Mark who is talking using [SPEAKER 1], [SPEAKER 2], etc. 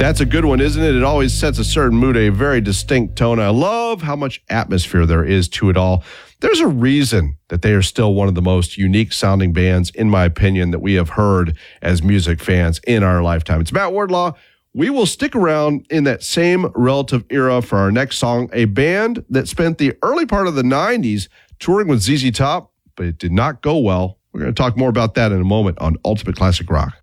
[SPEAKER 1] That's a good one, isn't it? It always sets a certain mood, a very distinct tone. I love how much atmosphere there is to it all. There's a reason that they are still one of the most unique sounding bands, in my opinion, that we have heard as music fans in our lifetime. It's Matt Wardlaw. We will stick around in that same relative era for our next song, a band that spent the early part of the 90s touring with ZZ Top, but it did not go well. We're going to talk more about that in a moment on Ultimate Classic Rock.